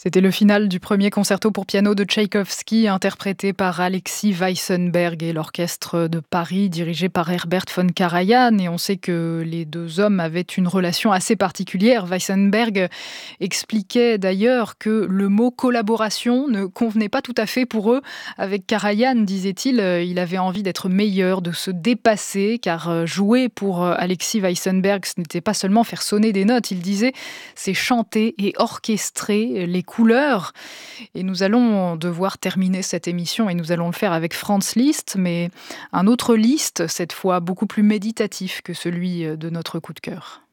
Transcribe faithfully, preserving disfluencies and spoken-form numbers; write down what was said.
C'était le final du premier concerto pour piano de Tchaïkovski, interprété par Alexis Weissenberg et l'orchestre de Paris, dirigé par Herbert von Karajan. Et on sait que les deux hommes avaient une relation assez particulière. Weissenberg expliquait d'ailleurs que le mot collaboration ne convenait pas tout à fait pour eux. Avec Karajan, disait-il, il avait envie d'être meilleur, de se dépasser, car jouer pour Alexis Weissenberg, ce n'était pas seulement faire sonner des notes, il disait, c'est chanter et orchestrer les couleurs. Et nous allons devoir terminer cette émission et nous allons le faire avec Franz Liszt, mais un autre Liszt, cette fois beaucoup plus méditatif que celui de notre coup de cœur.